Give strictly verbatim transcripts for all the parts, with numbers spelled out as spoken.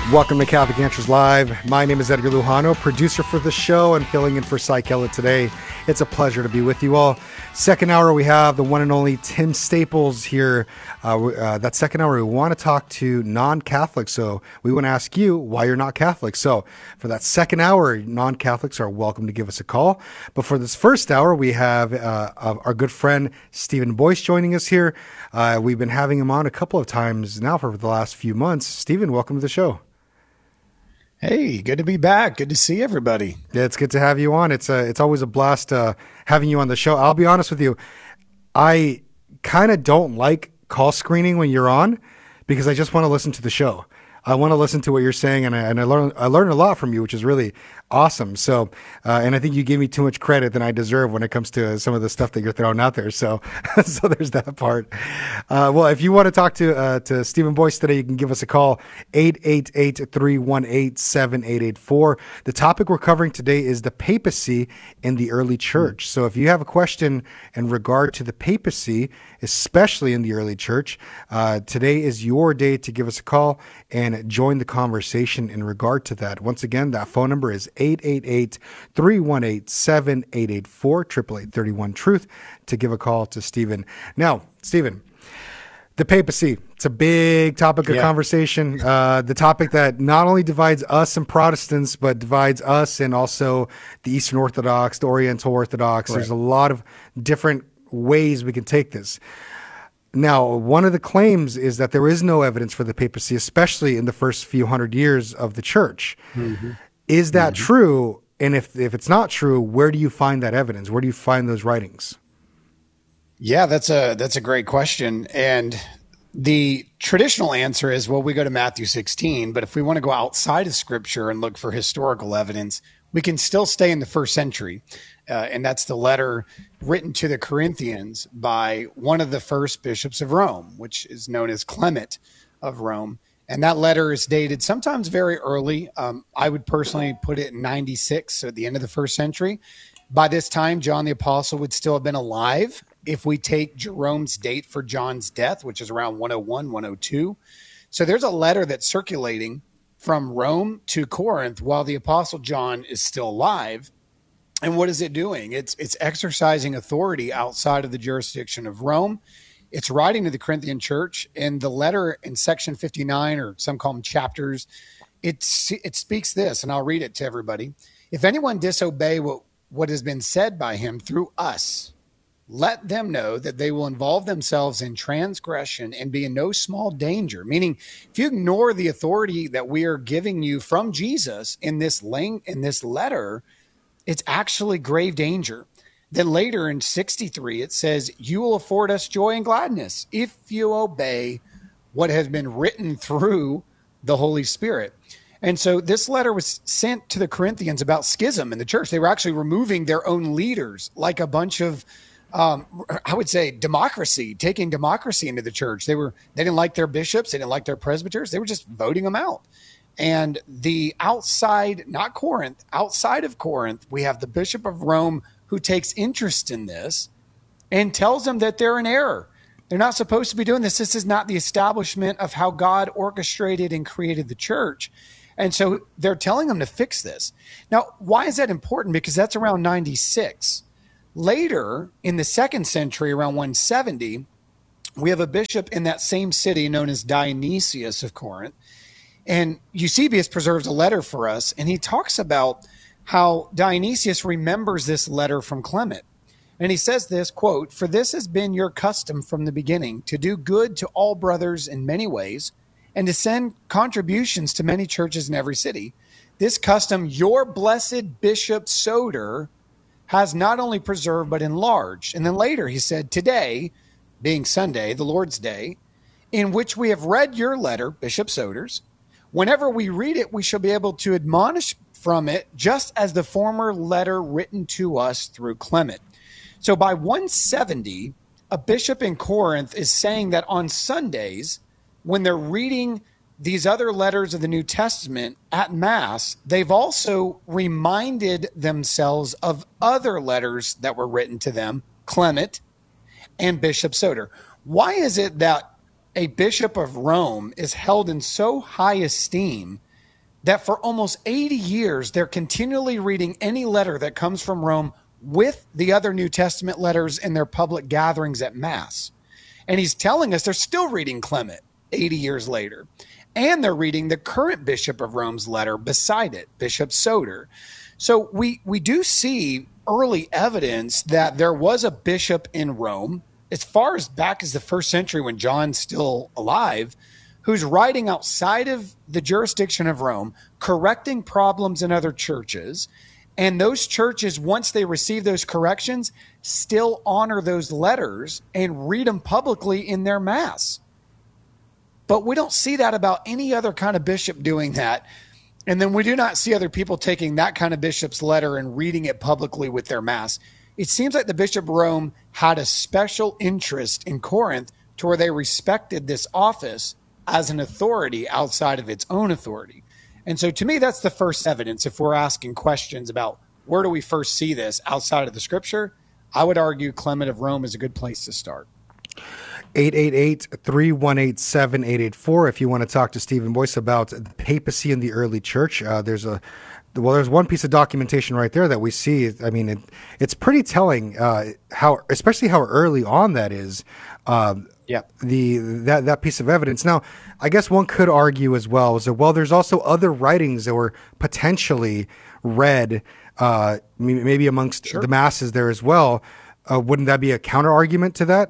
Welcome to Catholic Answers Live. My name is Edgar Lujano, producer for the show and filling in for Cy Kellett today. It's a pleasure to be with you all. Second hour, we have the one and only Tim Staples here. Uh, uh, that second hour, we want to talk to non-Catholics. So we want to ask you why you're not Catholic. So for that second hour, non-Catholics are welcome to give us a call. But for this first hour, we have uh, our good friend Stephen Boyce joining us here. Uh, we've been having him on a couple of times now for the last few months. Stephen, welcome to the show. Hey, good to be back. Good to see everybody. Yeah, it's good to have you on. It's a, it's always a blast uh, having you on the show. I'll be honest with you. I kind of don't like call screening when you're on because I just want to listen to the show. I want to listen to what you're saying, and I, and I learned I learned a lot from you, which is really awesome. So, uh, and I think you gave me too much credit than I deserve when it comes to some of the stuff that you're throwing out there. So, so there's that part. Uh, well, if you want to talk to uh, to Stephen Boyce today, you can give us a call, eight eight eight, three one eight, seven eight eight four. The topic we're covering today is the papacy in the early church. So if you have a question in regard to the papacy, especially in the early church, uh, today is your day to give us a call and join the conversation in regard to that. Once again, that phone number is eight eight eight, three one eight, seven eight eight four, eight eight eight, three one, truth to give a call to Stephen. Now, Stephen, the papacy, it's a big topic of yeah. conversation. Uh, the topic that not only divides us and Protestants, but divides us and also the Eastern Orthodox, the Oriental Orthodox. Right. There's a lot of different ways we can take this. Now, one of the claims is that there is no evidence for the papacy, especially in the first few hundred years of the church. Mm-hmm. Is that mm-hmm. true? And if, if it's not true, where do you find that evidence? Where do you find those writings? Yeah, that's a that's a great question. And the traditional answer is, well, we go to Matthew sixteen, but if we want to go outside of Scripture and look for historical evidence, we can still stay in the first century. Uh, and that's the letter written to the Corinthians by one of the first bishops of Rome, which is known as Clement of Rome. And that letter is dated sometimes very early. Um, I would personally put it in ninety-six, so at the end of the first century. By this time, John the Apostle would still have been alive if we take Jerome's date for John's death, which is around one oh one, one oh two. So there's a letter that's circulating from Rome to Corinth while the Apostle John is still alive. And what is it doing? It's it's exercising authority outside of the jurisdiction of Rome. It's writing to the Corinthian church. In the letter in section fifty-nine, or some call them chapters, it, it speaks this, and I'll read it to everybody. If anyone disobey what, what has been said by him through us, let them know that they will involve themselves in transgression and be in no small danger. Meaning, if you ignore the authority that we are giving you from Jesus in this link, in this letter, it's actually grave danger. Then later in sixty-three, it says, you will afford us joy and gladness if you obey what has been written through the Holy Spirit. And so this letter was sent to the Corinthians about schism in the church. They were actually removing their own leaders, like a bunch of, um, I would say, democracy, taking democracy into the church. They were they didn't like their bishops. They didn't like their presbyters. They were just voting them out. And the outside, not Corinth, outside of Corinth, we have the Bishop of Rome who takes interest in this and tells them that they're in error. They're not supposed to be doing this. This is not the establishment of how God orchestrated and created the church. And so they're telling them to fix this. Now, why is that important? Because that's around ninety-six. Later, in the second century, around one seventy, we have a bishop in that same city known as Dionysius of Corinth. And Eusebius preserves a letter for us, and he talks about how Dionysius remembers this letter from Clement. And he says this, quote, "For this has been your custom from the beginning, to do good to all brothers in many ways, and to send contributions to many churches in every city. This custom your blessed Bishop Soter has not only preserved, but enlarged." And then later he said, "Today, being Sunday, the Lord's Day, in which we have read your letter, Bishop Soter's, whenever we read it, we shall be able to admonish from it, just as the former letter written to us through Clement." So by one seventy, a bishop in Corinth is saying that on Sundays, when they're reading these other letters of the New Testament at Mass, they've also reminded themselves of other letters that were written to them, Clement and Bishop Soter. Why is it that a bishop of Rome is held in so high esteem that for almost eighty years, they're continually reading any letter that comes from Rome with the other New Testament letters in their public gatherings at Mass. And he's telling us they're still reading Clement eighty years later. And they're reading the current Bishop of Rome's letter beside it, Bishop Soter. So we, we do see early evidence that there was a bishop in Rome, as far as back as the first century when John's still alive, who's writing outside of the jurisdiction of Rome, correcting problems in other churches. And those churches, once they receive those corrections, still honor those letters and read them publicly in their Mass. But we don't see that about any other kind of bishop doing that. And then we do not see other people taking that kind of bishop's letter and reading it publicly with their Mass. It seems like the Bishop of Rome had a special interest in Corinth to where they respected this office as an authority outside of its own authority. And so to me, that's the first evidence. If we're asking questions about where do we first see this outside of the scripture, I would argue Clement of Rome is a good place to start. eight eight eight, three one eight, seven eight eight four if you want to talk to Stephen Boyce about the papacy in the early church. Uh, there's a Well, there's one piece of documentation right there that we see. I mean, it, it's pretty telling uh, how, especially how early on that is. Um, yeah. The that that piece of evidence. Now, I guess one could argue as well is that well, there's also other writings that were potentially read, uh, maybe amongst sure. the masses there as well. Uh, wouldn't that be a counter argument to that?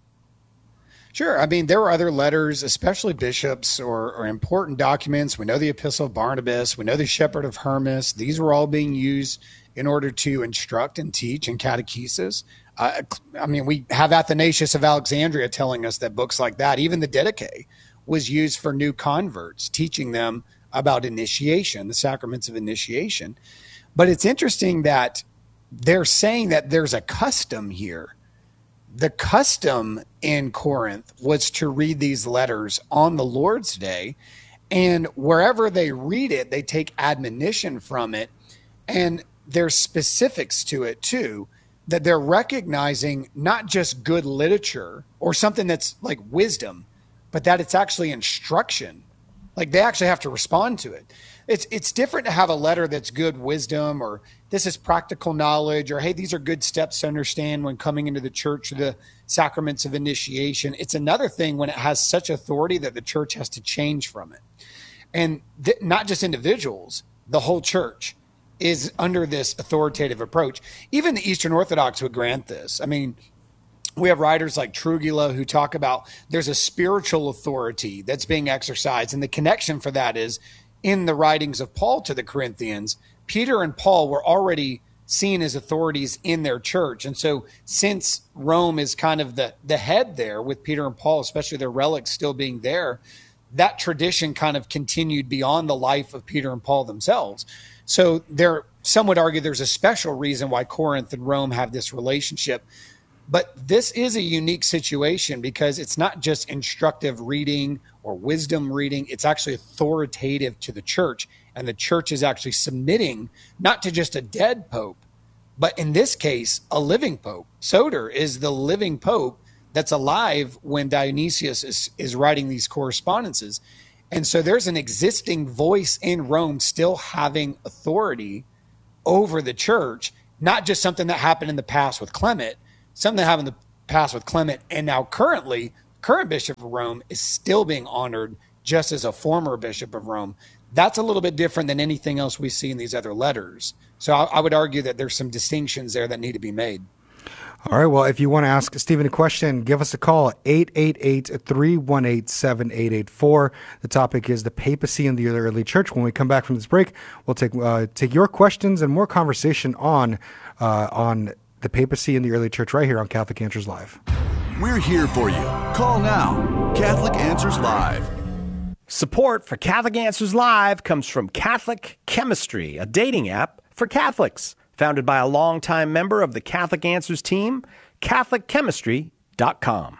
Sure. I mean, there were other letters, especially bishops or, or important documents. We know the Epistle of Barnabas. We know the Shepherd of Hermas. These were all being used in order to instruct and teach in catechesis. Uh, I mean, we have Athanasius of Alexandria telling us that books like that, even the Didache, was used for new converts, teaching them about initiation, the sacraments of initiation. But it's interesting that they're saying that there's a custom here. The custom in Corinth was to read these letters on the Lord's Day, and wherever they read it, they take admonition from it, and there's specifics to it too, that they're recognizing not just good literature or something that's like wisdom, but that it's actually instruction. Like they actually have to respond to it. It's it's different to have a letter that's good wisdom, or this is practical knowledge, or hey, these are good steps to understand when coming into the church, or the sacraments of initiation. It's another thing when it has such authority that the church has to change from it. And th- not just individuals, the whole church is under this authoritative approach. Even the Eastern Orthodox would grant this. I mean, we have writers like Trugula who talk about there's a spiritual authority that's being exercised. And the connection for that is in the writings of Paul to the Corinthians, Peter and Paul were already seen as authorities in their church. And so since Rome is kind of the, the head there with Peter and Paul, especially their relics still being there, that tradition kind of continued beyond the life of Peter and Paul themselves. So there, some would argue there's a special reason why Corinth and Rome have this relationship. But this is a unique situation because it's not just instructive reading or wisdom reading. It's actually authoritative to the church. And the church is actually submitting not to just a dead pope, but in this case, a living pope. Soter is the living pope that's alive when Dionysius is, is writing these correspondences. And so there's an existing voice in Rome still having authority over the church, not just something that happened in the past with Clement, something that happened in the past with Clement, and now currently, current Bishop of Rome is still being honored just as a former Bishop of Rome. That's a little bit different than anything else we see in these other letters. So I, I would argue that there's some distinctions there that need to be made. All right. Well, if you want to ask Stephen a question, give us a call, eight eight eight, three one eight, seven eight eight four. The topic is the papacy in the early church. When we come back from this break, we'll take uh, take your questions and more conversation on uh, on the papacy in the early church right here on Catholic Answers Live. We're here for you. Call now. Catholic Answers Live. Support for Catholic Answers Live comes from Catholic Chemistry, a dating app for Catholics. Founded by a longtime member of the Catholic Answers team, Catholic Chemistry dot com.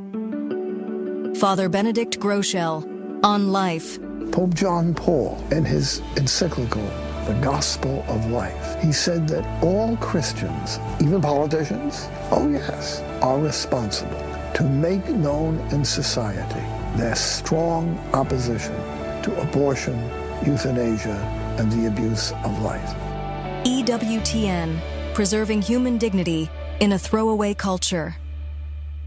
Father Benedict Groeschel on life. Pope John Paul, in his encyclical, The Gospel of Life, he said that all Christians, even politicians, oh yes, are responsible to make known in society their strong opposition to abortion euthanasia, and the abuse of life. E W T N, preserving human dignity in a throwaway culture.